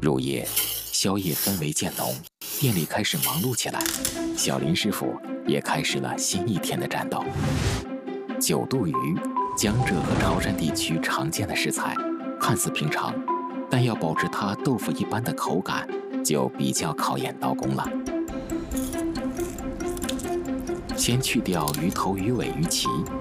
入夜，宵夜氛围渐浓，店里开始忙碌起来。小林师傅也开始了新一天的战斗。九肚鱼，江浙和潮汕地区常见的食材，看似平常，但要保持它豆腐一般的口感，就比较考验刀工了。先去掉鱼头、鱼尾、鱼鳍。